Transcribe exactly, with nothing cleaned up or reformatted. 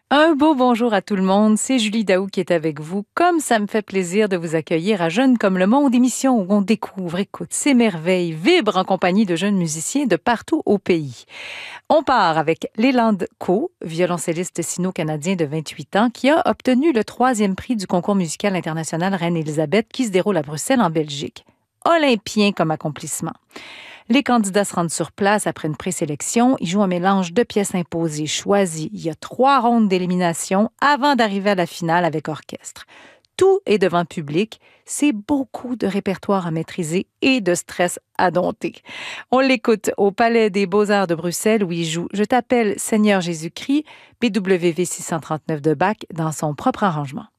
Un beau bonjour à tout le monde, c'est Julie Daou qui est avec vous. Comme ça me fait plaisir de vous accueillir à Jeunes comme le monde, émission où on découvre, écoute, s'émerveille, vibre en compagnie de jeunes musiciens de partout au pays. On part avec Leland Co, violoncelliste sino-canadien de vingt-huit ans, qui a obtenu le troisième prix du concours musical international Reine-Élisabeth qui se déroule à Bruxelles en Belgique. Olympien comme accomplissement. Les candidats se rendent sur place après une présélection. Ils jouent un mélange de pièces imposées, choisies. Il y a trois rondes d'élimination avant d'arriver à la finale avec orchestre. Tout est devant public. C'est beaucoup de répertoire à maîtriser et de stress à dompter. On l'écoute au Palais des Beaux-Arts de Bruxelles où il joue « Je t'appelle Seigneur Jésus-Christ » B W V six cent trente-neuf de Bach dans son propre arrangement.